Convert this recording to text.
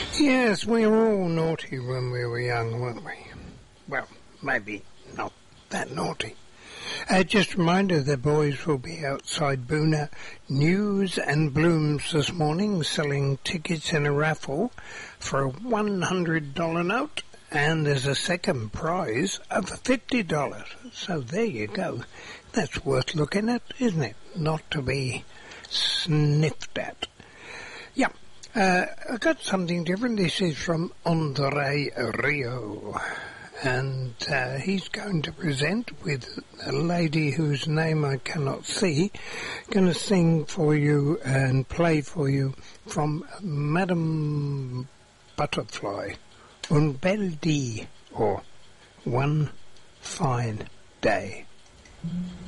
Yes, we were all naughty when we were young, weren't we? Well, maybe not that naughty. Just a reminder, the boys will be outside Boona News and Blooms this morning selling tickets in a raffle for a $100 note, and there's a second prize of $50. So there you go. That's worth looking at, isn't it? Not to be sniffed at. Yeah, I got something different. This is from Andre Rio. And he's going to present with a lady whose name I cannot see, going to sing for you and play for you from Madame Butterfly, Un bel dì, or One Fine Day.